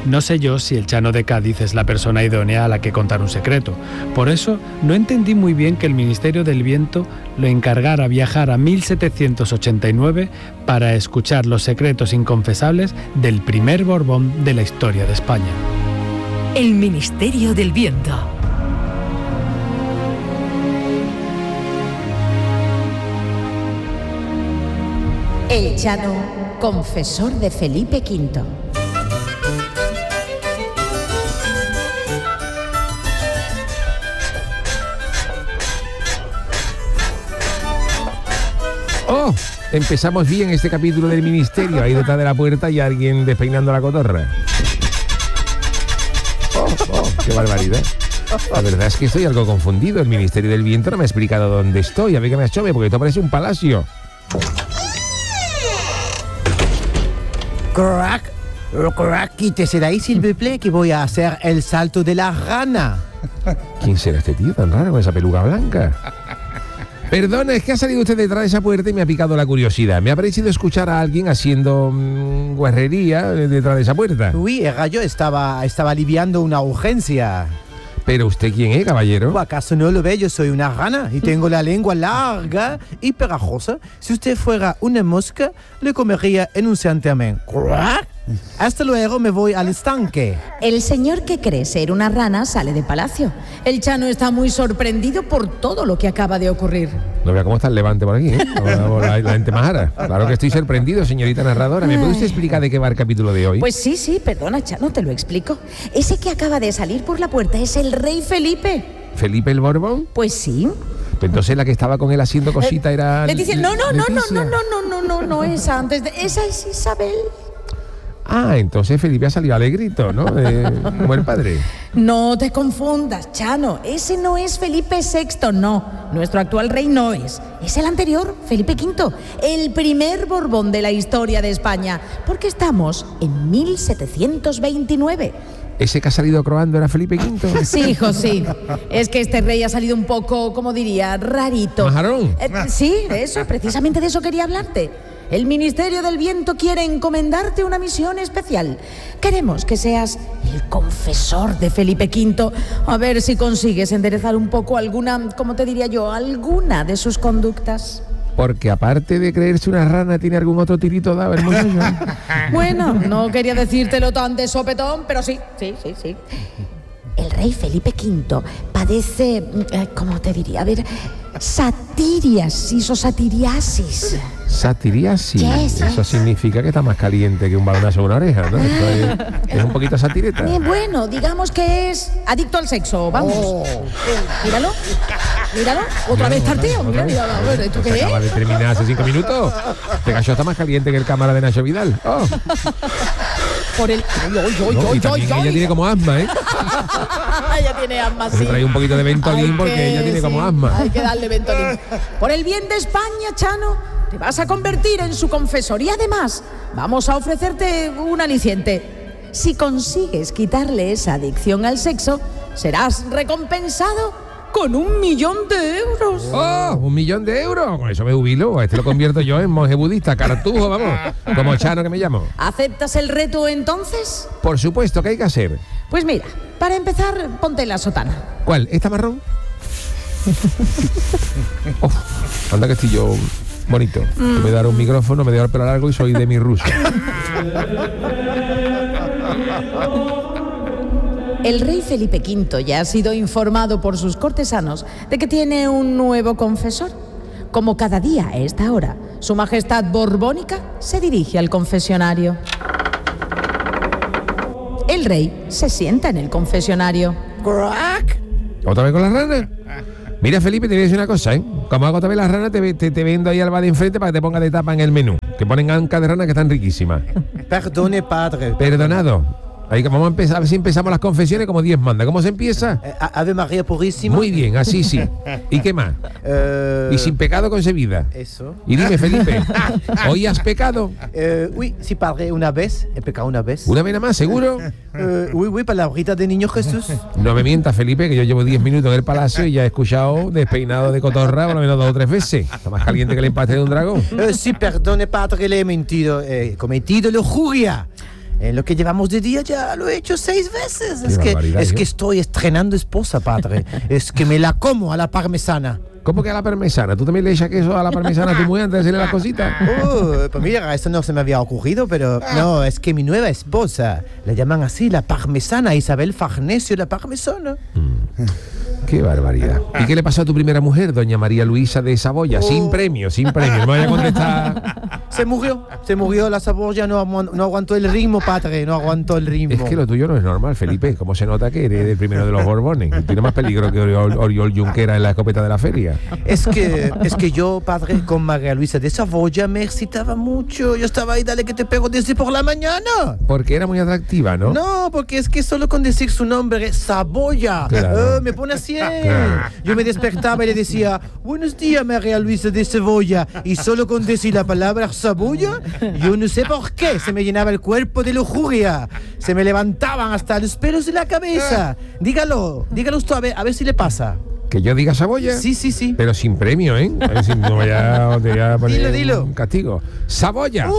No sé yo si el Chano de Cádiz es la persona idónea a la que contar un secreto. Por eso no entendí muy bien que el Ministerio del Viento lo encargara viajar a 1789 para escuchar los secretos inconfesables del primer Borbón de la historia de España. El Ministerio del Viento. El Chano, confesor de Felipe V. ¡Oh! Empezamos bien este capítulo del Ministerio. Ahí detrás de la puerta hay alguien despeinando la cotorra. ¡Oh! ¡Qué barbaridad! La verdad es que estoy algo confundido. El Ministerio del Viento no me ha explicado dónde estoy. A ver que me asome, porque esto parece un palacio. Crack, quítese de ahí, s'il vous plaît, que voy a hacer el salto de la rana. ¿Quién será este tío tan raro con esa peluca blanca? Perdona, es que ha salido usted detrás de esa puerta y me ha picado la curiosidad. Me ha parecido escuchar a alguien haciendo guarrería detrás de esa puerta. Uy, el gallo estaba aliviando una urgencia. ¿Pero usted quién es, caballero? ¿Acaso no lo ve? Yo soy una rana y tengo la lengua larga y pegajosa. Si usted fuera una mosca, le comería en un santiamén. Hasta luego, me voy al estanque. El señor que cree ser una rana sale de palacio. El Chano está muy sorprendido por todo lo que acaba de ocurrir. No vea cómo está el levante por aquí, ¿eh? La gente majara. Claro que estoy sorprendido, señorita narradora. ¿Me puede usted explicar de qué va el capítulo de hoy? Pues sí, perdona, Chano, te lo explico. Ese que acaba de salir por la puerta es el rey Felipe. ¿Felipe el Borbón? Pues sí. Entonces la que estaba con él haciendo cosita era... Leticia, no, esa antes de... Esa es Isabel. Ah, entonces Felipe ha salido alegrito, ¿no? Como el padre. No te confundas, Chano. Ese no es Felipe VI, no. Nuestro actual rey no es. Es el anterior, Felipe V. El primer Borbón de la historia de España. Porque estamos en 1729. ¿Ese que ha salido croando era Felipe V? Sí, hijo, sí. Es que este rey ha salido un poco, como diría, rarito. ¿Majarón? Sí, eso, precisamente de eso quería hablarte. El Ministerio del Viento quiere encomendarte una misión especial. Queremos que seas el confesor de Felipe V. A ver si consigues enderezar un poco alguna, como te diría yo, alguna de sus conductas. Porque aparte de creerse una rana, ¿tiene algún otro tirito dado el muchacho? Bueno, no quería decírtelo tan de sopetón, pero sí. El rey Felipe V padece, ¿cómo te diría? A ver, satiriasis o satiriasis. ¿Satiriasis? Yes. Eso significa que está más caliente que un balonazo en una oreja, ¿no? Es un poquito satireta. Bueno, digamos que es adicto al sexo, vamos. Míralo. Otra vez está el tío. Mira, a ver, ¿esto qué es? Acaba de terminar hace 5 minutos. Este gallo está más caliente que el cámara de Nacho Vidal. Oh. Por el... No, y también ella tiene como asma, ¿eh? Ella tiene asma, sí. Se trae un poquito de Ventolin porque ella tiene como asma. Hay que darle Ventolin. Por el bien de España, Chano, te vas a convertir en su confesor y además vamos a ofrecerte un aliciente. Si consigues quitarle esa adicción al sexo, serás recompensado con 1.000.000 de euros. ¡Oh! ¿1.000.000 de euros? Con eso me jubilo. A este lo convierto yo en monje budista, cartujo, vamos. Como Chano que me llamo. ¿Aceptas el reto entonces? Por supuesto, ¿qué hay que hacer? Pues mira, para empezar, ponte la sotana. ¿Cuál? ¿Esta marrón? Anda que estoy yo bonito. Me voy a dar un micrófono, me voy a dar el pelo largo y soy de mi ruso. El rey Felipe V ya ha sido informado por sus cortesanos de que tiene un nuevo confesor. Como cada día a esta hora, su majestad borbónica se dirige al confesionario. El rey se sienta en el confesionario. Crack. ¿Otra vez con la rana? Mira, Felipe, te voy a decir una cosa, ¿eh? Como hago otra vez la rana, te vendo ahí al bar de enfrente para que te ponga de tapa en el menú. Que ponen ancas de rana que están riquísimas. Perdone, padre. Perdonado. Ahí vamos a empezar, a ver si empezamos las confesiones como 10 manda. ¿Cómo se empieza? Ave María Purísima. Muy bien, así sí. ¿Y qué más? Y sin pecado concebida. Eso. Y dime, Felipe, ¿hoy has pecado? Oui, sí, padre, una vez. He pecado una vez. ¿Una vez nada más, seguro? Oui, palabrita de niño Jesús. No me mientas, Felipe, que yo llevo 10 minutos en el palacio y ya he escuchado despeinado de cotorra por lo menos 2 o 3 veces. Está más caliente que el empate de un dragón. Sí, perdone, padre, le he mentido. He cometido lujuria. En lo que llevamos de día ya lo he hecho 6 veces. Qué Es que estoy estrenando esposa, padre. Es que me la como a la parmesana. ¿Cómo que a la parmesana? ¿Tú también le echas queso a la parmesana a tu mujer antes de hacerle las cositas? Pues mira, eso no se me había ocurrido, pero no, es que mi nueva esposa, la llaman así, la parmesana, Isabel Farnesio, la parmesana. Qué barbaridad. ¿Y qué le pasó a tu primera mujer, doña María Luisa de Saboya? Sin premio. No me vaya a contestar. Se murió la Saboya, no aguantó el ritmo, padre, no aguantó el ritmo. Es que lo tuyo no es normal, Felipe. ¿Cómo se nota que eres el primero de los Borbones? Tiene más peligro que Oriol Junquera en la escopeta de la feria. Es que yo, padre, con María Luisa de Saboya me excitaba mucho. Yo estaba ahí, dale que te pego desde por la mañana. Porque era muy atractiva, ¿no? No, porque es que solo con decir su nombre, Saboya, Claro. me pone así. Claro. Yo me despertaba y le decía, buenos días, María Luisa de Saboya. Y solo con decir la palabra Saboya, yo no sé por qué, se me llenaba el cuerpo de lujuria. Se me levantaban hasta los pelos de la cabeza. Dígalo usted, a ver si le pasa. Que yo diga Saboya. Sí. Pero sin premio, ¿eh? A ver si no te voy a poner Dilo. un castigo. ¡Saboya!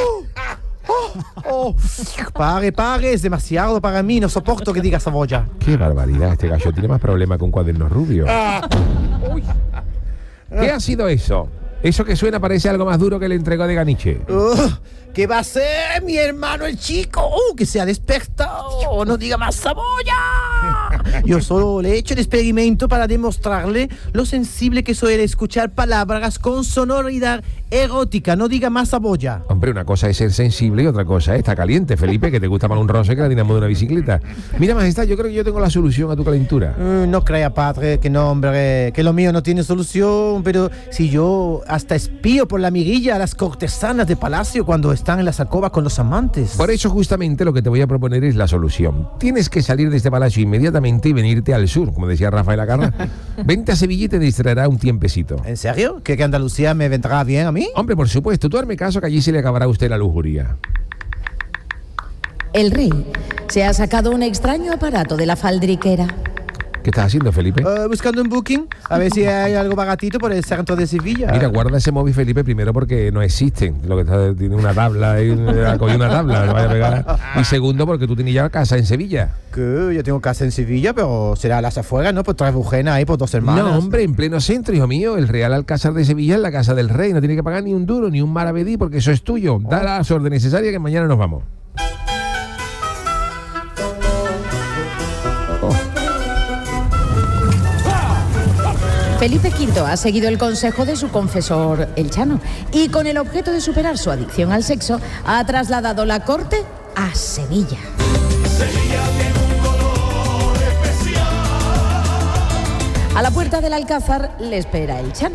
Pague, es demasiado para mí, no soporto que diga Saboya. ¡Qué barbaridad! Este gallo tiene más problemas con cuadernos rubios. Uy. ¿Qué ha sido eso? Eso que suena parece algo más duro que le entregó de Ganiche. ¿Qué va a ser mi hermano el chico? Que se ha despertado. No diga más Saboya. Yo solo le he hecho el experimento para demostrarle lo sensible que soy de escuchar palabras con sonoridad erótica. No diga más Saboya. Hombre, una cosa es ser sensible y otra cosa es estar caliente, Felipe, que te gusta más un roce que la dinamo de una bicicleta. Mira, majestad, yo creo que yo tengo la solución a tu calentura. No crea, padre, que no, hombre, que lo mío no tiene solución. Pero si yo hasta espío por la mirilla a las cortesanas de palacio cuando están en las alcobas con los amantes. Por eso justamente lo que te voy a proponer es la solución. Tienes que salir de este palacio inmediatamente y venirte al sur, como decía Rafael Acarra. Vente a Sevilla y te distraerá un tiempecito. ¿En serio? ¿Que Andalucía me vendrá bien a mí? Hombre, por supuesto, tú hazme caso que allí se le acabará a usted la lujuria. El rey se ha sacado un extraño aparato de la faldriquera. ¿Qué estás haciendo, Felipe? Buscando un booking, a ver si hay algo baratito por el centro de Sevilla. Mira, guarda ese móvil, Felipe, primero porque no existen. Lo que está, tiene una tabla, ha cogido una tabla, no vaya a pegar. Y segundo, porque tú tienes ya casa en Sevilla. Que yo tengo casa en Sevilla, pero será a las afueras, ¿no? Por Trebujena ahí, por 2 hermanas. No, hombre, en pleno centro, hijo mío. El Real Alcázar de Sevilla es la casa del rey. No tiene que pagar ni un duro, ni un maravedí, porque eso es tuyo. Da las órdenes necesarias que mañana nos vamos. Felipe V ha seguido el consejo de su confesor, el Chano, y con el objeto de superar su adicción al sexo, ha trasladado la corte a Sevilla. A la puerta del Alcázar le espera el Chano.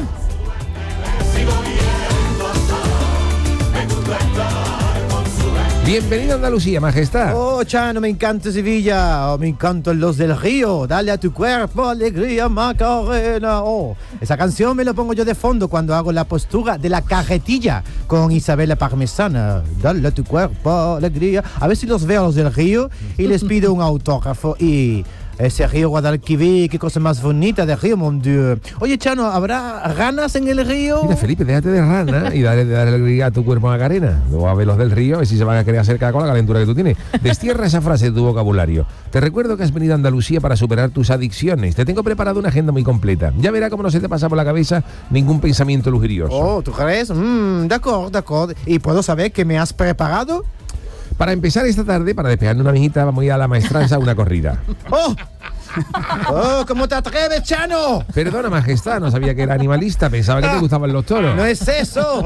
Bienvenido a Andalucía, majestad. Oh, Chano, me encanta Sevilla. Me encantan los del río. Dale a tu cuerpo alegría, Macarena. Esa canción me la pongo yo de fondo cuando hago la postura de la carretilla con Isabel la Parmesana. Dale a tu cuerpo alegría. A ver si los veo a los del río y les pido un autógrafo. Y ese río Guadalquivir, qué cosa más bonita de río, mon Dieu. Oye, Chano, ¿habrá ranas en el río? Mira, Felipe, déjate de rana y dale alegría a tu cuerpo, Macarena. Luego a ver los del río, a ver si se van a querer acercar con la calentura que tú tienes. Destierra esa frase de tu vocabulario. Te recuerdo que has venido a Andalucía para superar tus adicciones. Te tengo preparado una agenda muy completa. Ya verá cómo no se te pasa por la cabeza ningún pensamiento lujurioso. ¿Tú crees? De acuerdo. ¿Y puedo saber qué me has preparado? Para empezar esta tarde, para despejarme una mijita, vamos a ir a la maestranza a una corrida. ¿Cómo te atreves, Chano? Perdona, majestad, no sabía que era animalista, pensaba que te gustaban los toros. No es eso.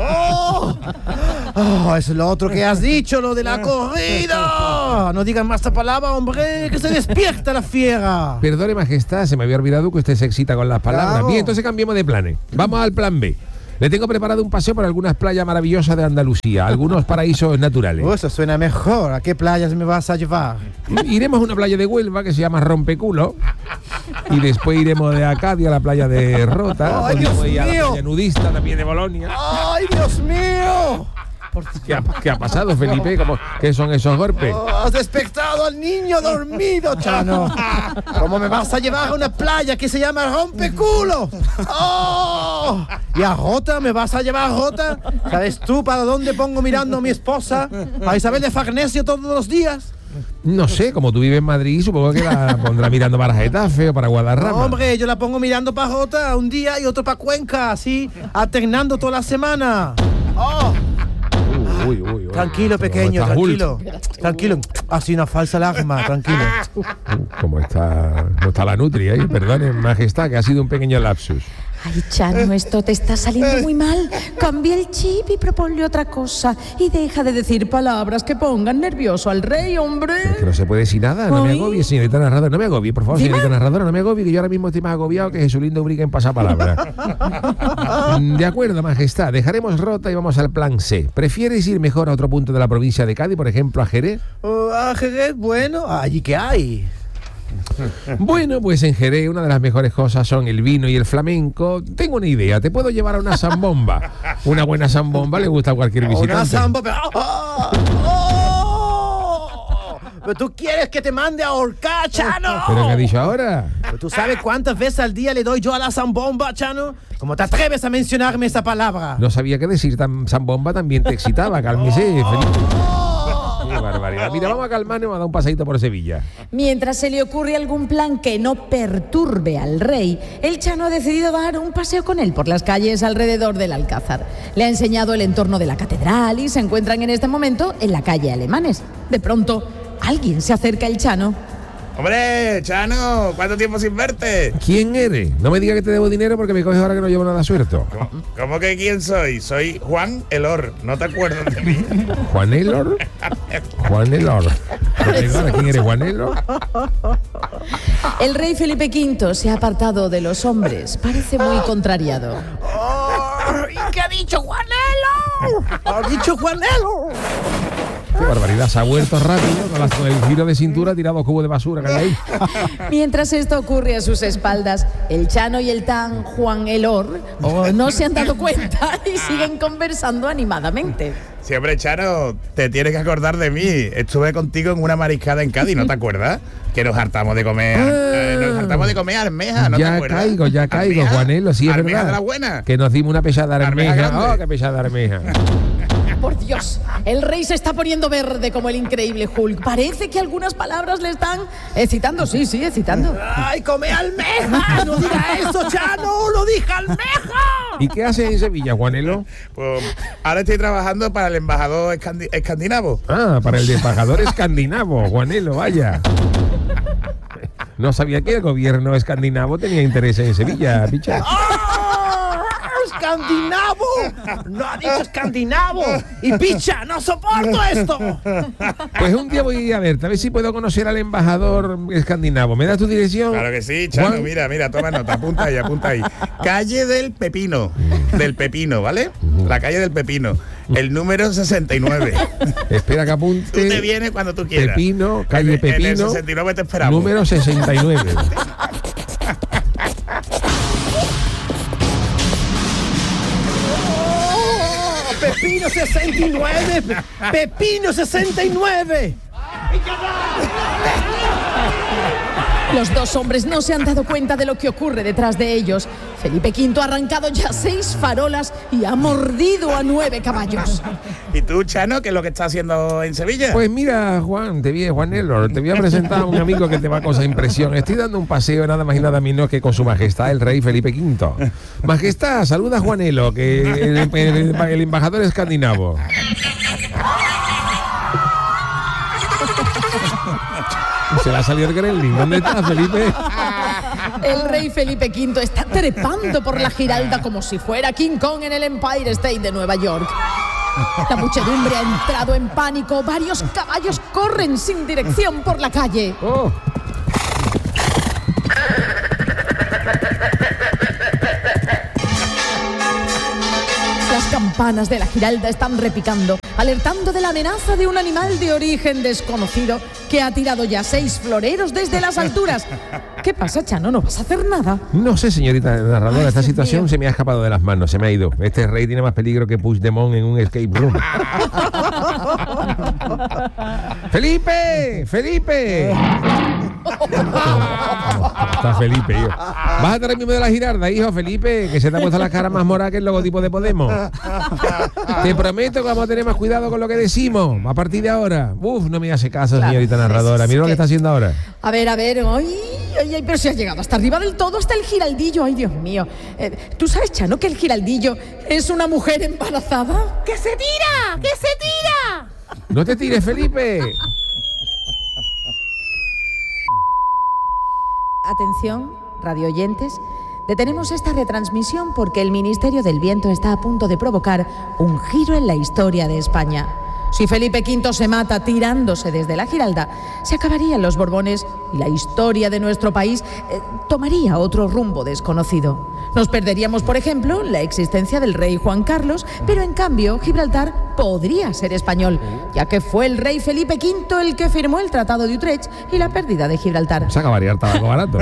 Es lo otro que has dicho, lo de la corrida. No digas más esta palabra, hombre, que se despierta la fiera. Perdone, majestad, se me había olvidado que usted se excita con las palabras. Claro. Bien, entonces cambiemos de planes. Vamos al plan B. Le tengo preparado un paseo por algunas playas maravillosas de Andalucía, algunos paraísos naturales. Eso suena mejor. ¿A qué playas me vas a llevar? Iremos a una playa de Huelva que se llama Rompeculo. Y después iremos de Acadia a la playa de Rota. ¡Ay, Dios Podemos ir a la mío! playa nudista también de Bolonia. ¡Ay, Dios mío! ¿Qué ha pasado, Felipe? ¿Qué son esos golpes? Has despertado al niño dormido, Chano. ¿Cómo me vas a llevar a una playa que se llama Rompeculo? ¡Oh! ¿Y a Jota? ¿Me vas a llevar a Jota? ¿Sabes tú para dónde pongo mirando a mi esposa? ¿A Isabel de Farnesio todos los días? No sé, como tú vives en Madrid, supongo que la pondrá mirando para Getafe o para Guadarrama. No, hombre, yo la pongo mirando para Jota un día y otro para Cuenca, así, alternando toda la semana. ¡Oh! Uy. Tranquilo, pequeño, tranquilo. Así una falsa alarma, tranquilo. ¿Cómo está? No está la nutria ahí, perdone, majestad, que ha sido un pequeño lapsus. Ay, Chano, esto te está saliendo muy mal. Cambia el chip y proponle otra cosa. Y deja de decir palabras que pongan nervioso al rey, hombre. Es que no se puede decir nada, no me agobie, señorita narradora, no me agobie, por favor, señorita narradora, no me agobie, que yo ahora mismo estoy más agobiado que Jesulindo Ubrique en pasapalabra. De acuerdo, majestad, dejaremos Rota y vamos al plan C. ¿Prefieres ir mejor a otro punto de la provincia de Cádiz, por ejemplo, a Jerez? A Jerez, bueno, allí que hay. Bueno, pues en Jerez una de las mejores cosas son el vino y el flamenco. Tengo una idea, te puedo llevar a una zambomba. Una buena zambomba le gusta a cualquier visitante. Una zambomba. Pero tú quieres que te mande a ahorcar, Chano. ¿Pero qué ha dicho ahora? ¿Pero tú sabes cuántas veces al día le doy yo a la zambomba, Chano? ¿Cómo te atreves a mencionarme esa palabra? No sabía que decir zambomba también te excitaba, cálmese, Felipe. Qué barbaridad. Mira, vamos a calmarnos y vamos a dar un paseíto por Sevilla. Mientras se le ocurre algún plan que no perturbe al rey, el Chano ha decidido dar un paseo con él por las calles alrededor del Alcázar. Le ha enseñado el entorno de la catedral y se encuentran en este momento en la calle Alemanes. De pronto, alguien se acerca al Chano. ¡Hombre, Chano! ¿Cuánto tiempo sin verte? ¿Quién eres? No me digas que te debo dinero porque me coges ahora que no llevo nada suelto. ¿Cómo que quién soy? Soy Juan Elor. ¿No te acuerdas de mí? ¿Juan Elor? Juan Elor. ¿Quién eres, Juan Elor? El rey Felipe V se ha apartado de los hombres. Parece muy contrariado. ¿Y qué ha dicho Juanelo? ¿Ha dicho Juanelo? Qué barbaridad, se ha vuelto rápido con el giro de cintura, tirado cubo de basura que hay ahí. Mientras esto ocurre a sus espaldas, el Chano y el tan Juan Elor no se han dado cuenta y siguen conversando animadamente. Siempre, Chano, te tienes que acordar de mí. Estuve contigo en una mariscada en Cádiz, ¿no te acuerdas? Que nos hartamos de comer. Nos hartamos de comer almeja, ¿no te acuerdas? Ya caigo, Juanelo, sí es almeja verdad. De la buena. Que nos dimos una pesada almeja. ¡Oh, qué pesada almeja! Por Dios, el rey se está poniendo verde como el increíble Hulk. Parece que algunas palabras le están excitando, sí, excitando. ¡Ay, come almeja! ¡No diga eso, Chano! ¡Lo dije almeja! ¿Y qué haces en Sevilla, Juanelo? Pues ahora estoy trabajando para el embajador escandinavo. Ah, para el embajador escandinavo, Juanelo, vaya. No sabía que el gobierno escandinavo tenía interés en Sevilla, picha. ¡Escandinavo! ¡No ha dicho escandinavo! ¡Y picha, no soporto esto! Pues un día voy a verte, a ver si puedo conocer al embajador escandinavo. ¿Me das tu dirección? Claro que sí, Chano, Juan. mira, toma nota, apunta ahí. Calle del Pepino, ¿vale? La calle del Pepino, el número 69. Espera que apunte. Tú te vienes cuando tú quieras. Pepino, calle Pepino. En el 69 te esperamos. Número 69. ¡Pepino 69! ¡Pepino 69! Los dos hombres no se han dado cuenta de lo que ocurre detrás de ellos. Felipe V ha arrancado ya 6 farolas y ha mordido a 9 caballos. ¿Y tú, Chano, qué es lo que estás haciendo en Sevilla? Pues mira, Juanelo, te voy a presentar a un amigo que te va a causar impresión. Estoy dando un paseo nada más y nada menos que con su majestad, el rey Felipe V. Majestad, saluda a Juanelo, que el embajador escandinavo. Se le ha salido el gremlin. ¿Dónde está, Felipe? El rey Felipe V está trepando por la Giralda como si fuera King Kong en el Empire State de Nueva York. La muchedumbre ha entrado en pánico. Varios caballos corren sin dirección por la calle. Oh. Las campanas de la Giralda están repicando, alertando de la amenaza de un animal de origen desconocido que ha tirado ya 6 floreros desde las alturas. ¿Qué pasa, Chano? ¿No vas a hacer nada? No sé, señorita narradora, esta Dios situación mío. se me ha escapado de las manos, se me ha ido. Este rey tiene más peligro que Puigdemont en un escape room. ¡Felipe! ¡Felipe! Está Felipe, hijo. Bájate ahora mismo de la Giralda, hijo, Felipe, que se te ha puesto la cara más morada que el logotipo de Podemos. Te prometo que vamos a tener más cuidado con lo que decimos a partir de ahora. Uf, no me hace caso, Claro, señorita narradora. es Mira lo que que- está haciendo ahora. A ver, ay, pero si has llegado hasta arriba del todo, hasta el giraldillo, ay, Dios mío. ¿Tú sabes, Chano, que el giraldillo es una mujer embarazada? ¡Que se tira! ¡Que se tira! No te tires, Felipe. Atención, radioyentes, detenemos esta retransmisión porque el Ministerio del Viento está a punto de provocar un giro en la historia de España. Si Felipe V se mata tirándose desde la Giralda, se acabarían los Borbones y la historia de nuestro país tomaría otro rumbo desconocido. Nos perderíamos, por ejemplo, la existencia del rey Juan Carlos, pero en cambio Gibraltar podría ser español, ya que fue el rey Felipe V el que firmó el Tratado de Utrecht y la pérdida de Gibraltar. Se acabaría el tabaco barato.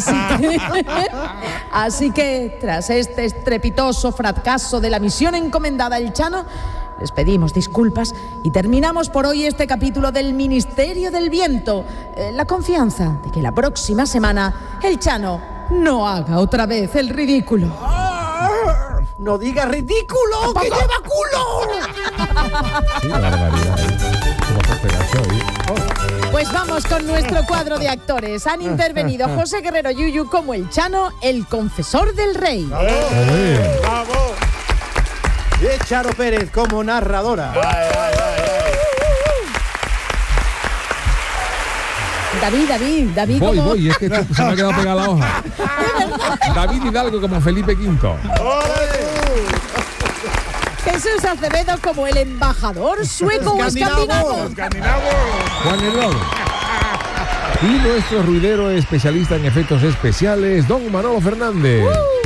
Así que, tras este estrepitoso fracaso de la misión encomendada al Chano, les pedimos disculpas y terminamos por hoy este capítulo del Ministerio del Viento. La confianza de que la próxima semana el Chano no haga otra vez el ridículo. ¡No digas ridículo! ¡Que lleva culo! Sí, la barbaridad. ¿Cómo se pegaste hoy? Pues vamos con nuestro cuadro de actores. Han intervenido José Guerrero Yuyu como el Chano, el confesor del rey. Y Charo Pérez como narradora. David, Voy, como... es que se me ha quedado pegada la hoja. David Hidalgo como Felipe V. Jesús Acevedo como el embajador sueco o escandinavo. Juan Elón. Y nuestro ruidero especialista en efectos especiales, don Manolo Fernández.